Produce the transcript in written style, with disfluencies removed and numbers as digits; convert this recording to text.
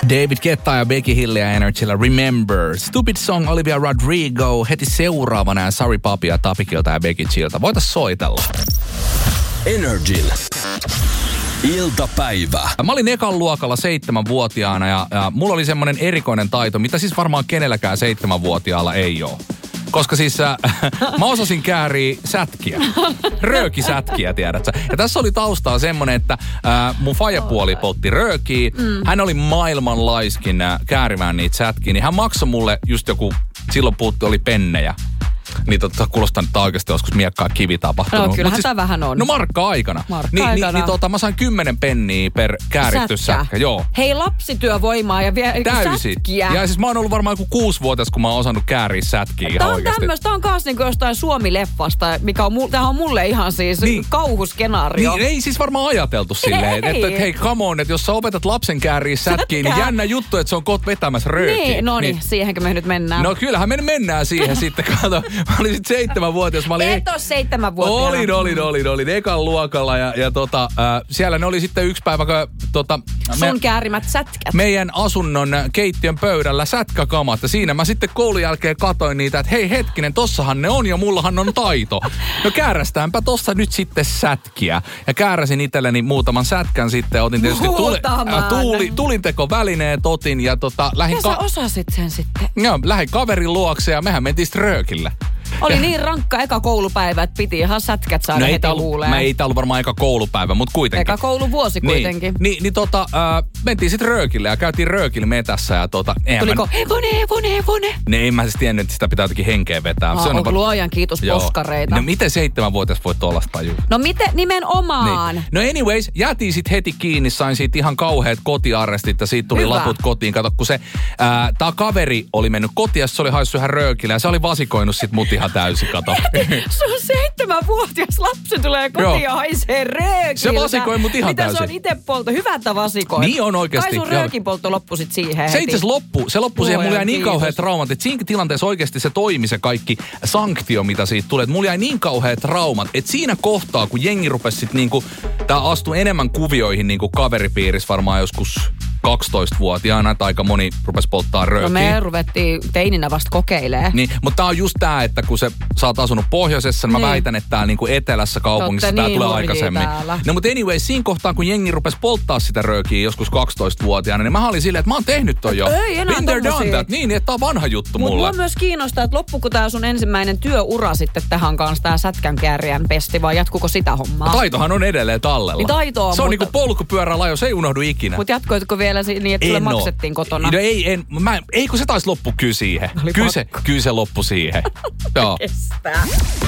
David Guetta ja Becky Hill ja Energyllä Remember. Stupid Song Olivia Rodrigo. Heti seuraavana ja Sari Papia Tapikilta ja Becky Chilta. Voitais soitella. Energin iltapäivä. Mä olin ekan luokalla 7-vuotiaana ja mulla oli semmonen erikoinen taito, mitä siis varmaan kenelläkään 7-vuotiaalla ei oo. Koska siis mä osasin kääriä sätkiä. Röökisätkiä, tiedätkö? Ja tässä oli taustaa semmonen, että mun faijapuoli poltti röökiä. Hän oli maailman laiskin käärimään niitä sätkiä. Niin hän maksoi mulle just joku, silloin oli pennejä. Niin kuulostaa nyt oikeasti joskus miekkaa kivi tapahtunut. No kyllähän tämä vähän on. No markka-aikana. Mä sain 10 penniä per kääritty sätkä. Joo. Hei, lapsityövoimaa ja vielä sätkiä. Ja siis mä oon ollut varmaan joku 6-vuotias, kun mä oon osannut kääriä sätkiä ihan oikeasti. Tää on kans niinku jostain Suomi-leffasta, mikä on, tämähän on mulle ihan siis kauhuskenaario. Niin, ei siis varmaan ajateltu silleen, että hei, come on, että jos sä opetat lapsen kääriä sätkiä, niin jännä juttu, että se on kot vetämässä röökiä. Niin, no niin, siihenkö me nyt mennään. No kyllähän me mennään siihen sitten, kato. Mä olin sit 7-vuotias. Et oo 7-vuotiaana. Olin ekan luokalla ja siellä ne oli sitten yksi päivä, sun käärimät sätkät. Meidän asunnon keittiön pöydällä sätkäkamat. Ja siinä mä sitten koulun jälkeen katoin niitä, että hei hetkinen, tossahan ne on ja mullahan on taito. No käärästäänpä tossa nyt sitten sätkiä. Ja kääräsin itselleni muutaman sätkän sitten. Otin tietysti tulintekovälineet otin ja lähdin... Ja sä osasit sen sitten. Joo, lähdin kaverin luokse ja mehän mentiin sitten röökille. Oli niin rankka eka koulupäivä, että piti ihan sätkät saada heti luuleen. Ei tää ollut varmaan eka koulupäivä, mutta kuitenkin. Eka kouluvuosi kuitenkin. Mentiin sitten röökille ja käytiin röökille metässä ja tuliko hevone? Ne en mä siis tiennyt, että sitä pitää jotenkin henkeä vetää. Se on luojan kiitos poskareita. No miten 7-vuotias voi tollasta tajua? No miten nimenomaan? Niin. No anyways, jätiin sit heti kiinni, sain siitä ihan kauheat kotiarrestit ja siitä tuli laput kotiin. Kato, kun se tää kaveri oli mennyt kotiin ja se oli haissut ihan röökille ja se oli vasikoinut sit mut ihan täysin, kato. Se on 7-vuotias lapsi tulee kotiin ja haisee röökiltä. Se vasikoi mut ihan täysin. Mitä se on ite polto? Hyvältä vasikoin. Niin on oikeasti. Kai sun röökinpoltto loppu sit siihen se itse asiassa se loppui siihen. Mulla jäi niin kauheat traumat, että siinä tilanteessa oikeasti se toimi se kaikki sanktio, mitä siitä tulee. Mulla jäi niin kauheat traumat, että siinä kohtaa, kun jengi rupesi sit niinku, tää astui enemmän kuvioihin niinku kaveripiirissä varmaan joskus 12-vuotiaana, että aika moni rupesi polttaa röökiä. No me ruvettiin teininä vasta kokeilemaan. Niin, mutta tää on just tää, että kun sä oot asunut pohjoisessa, niin mä väitän, että täällä niinku etelässä kaupungissa tää tulee aikaisemmin. Täällä. No mutta anyway, siinä kohtaa, kun jengi rupesi polttaa sitä röökiä joskus 12-vuotiaana, niin mä olin silleen, että mä oon tehnyt ton jo. Ei enää tommosia. Niin, että tää on vanha juttu mulle. Mutta mua myös kiinnostaa, että loppuko tää sun ensimmäinen työura sitten tähän kanssa, tää sätkänkäärijän pesti, vai jatkuko sitä hommaa? Taitohan on edelleen tallella. Niin taitoa, se on niinku polkupyörälajo, se ei unohdu ikinä. Mutta jatkoitko vielä niin, että sulle maksettiin kotona? No ei kun se taisi loppu kyllä siihen. Kyllä se loppu siihen. Joo.